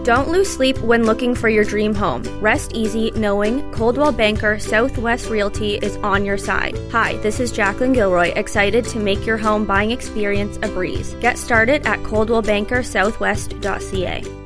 Don't lose sleep when looking for your dream home. Rest easy knowing Coldwell Banker Southwest Realty is on your side. Hi, this is Jacqueline Gilroy, excited to make your home buying experience a breeze. Get started at coldwellbankersouthwest.ca.